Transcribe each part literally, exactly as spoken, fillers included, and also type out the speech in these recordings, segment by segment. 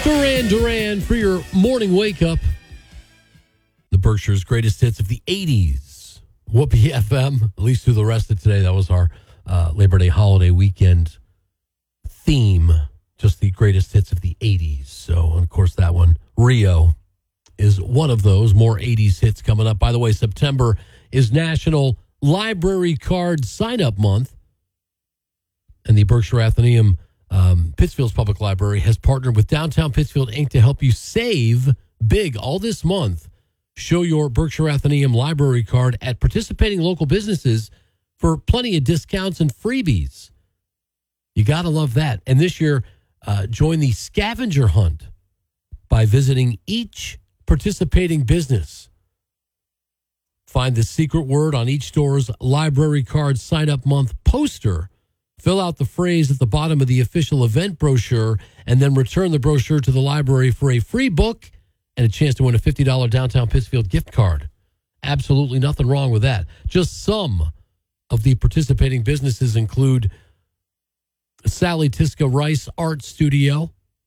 Duran Duran for your morning wake up. The Berkshire's greatest hits of the eighties. Whoopee F M, at least through the rest of today. That was our uh, Labor Day holiday weekend theme. Just the greatest hits of the eighties. So, of course, that one, Rio, is one of those. More eighties hits coming up. By the way, September is National Library Card Sign-Up Month. And the Berkshire Atheneum um, Pittsfield's Public Library has partnered with Downtown Pittsfield, Incorporated to help you save big all this month. Show your Berkshire Atheneum library card at participating local businesses for plenty of discounts and freebies. You got to love that. And this year, uh, join the scavenger hunt by visiting each participating business. Find the secret word on each store's library card sign-up month poster. Fill out the phrase at the bottom of the official event brochure and then return the brochure to the library for a free book and a chance to win a fifty dollars Downtown Pittsfield gift card. Absolutely nothing wrong with that. Just some of the participating businesses include Sally Tiska Rice Art Studio,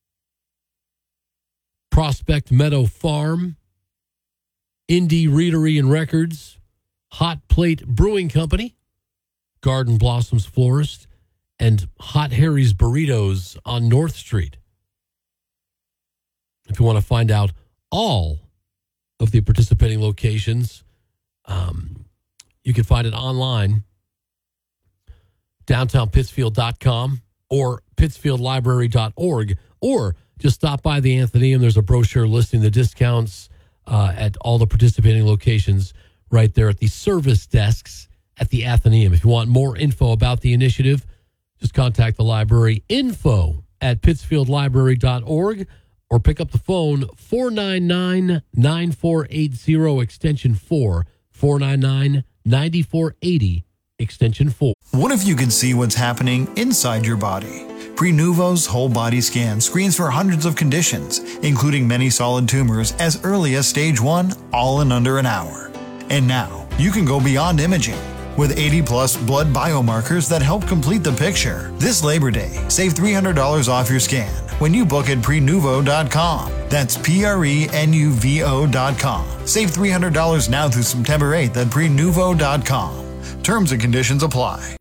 Prospect Meadow Farm, Indie Readery and Records, Hot Plate Brewing Company, Garden Blossoms Florist, and Hot Harry's Burritos on North Street. If you want to find out all of the participating locations, um, you can find it online, downtown pittsfield dot com or pittsfield library dot org, or just stop by the Atheneum. There's a brochure listing the discounts uh, at all the participating locations right there at the service desks at the Atheneum. If you want more info about the initiative, just contact the library, info at pittsfield library dot org, or pick up the phone, four nine nine, nine four eight zero, extension four, four nine nine, nine four eight zero, extension four. What if you could see what's happening inside your body? Prenuvo's whole body scan screens for hundreds of conditions, including many solid tumors as early as stage one, all in under an hour. And now, you can go beyond imaging. With eighty plus blood biomarkers that help complete the picture. This Labor Day, save three hundred dollars off your scan when you book at prenuvo dot com. That's P R E N U V O dot com. Save three hundred dollars now through September eighth at prenuvo dot com. Terms and conditions apply.